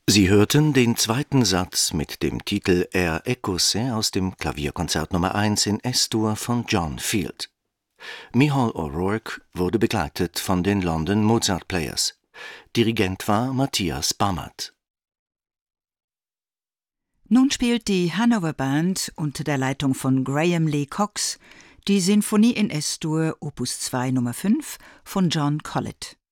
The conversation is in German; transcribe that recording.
Sie hörten den zweiten Satz mit dem Titel Air Écossais aus dem Klavierkonzert Nummer 1 in S-Dur von John Field. Micheál O'Rourke wurde begleitet von den London Mozart Players. Dirigent war Matthias Bammert. Nun spielt die Hanover Band unter der Leitung von Graham Lee Cox die Sinfonie in S-Dur Opus 2 Nummer 5 von John Collett.